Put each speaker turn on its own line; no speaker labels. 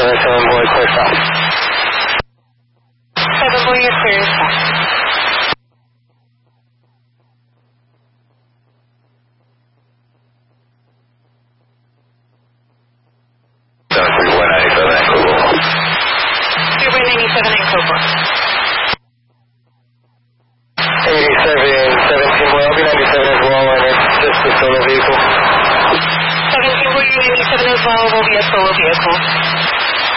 7 boy, clear south.
7 boy, you're clear south.
Freeway 97 at Coburg.
Freeway 97 at Coburg.
17 boy, I'll be 97 as well, and it's just a solo vehicle.
17 boy, you're 97 as well, will be a solo vehicle.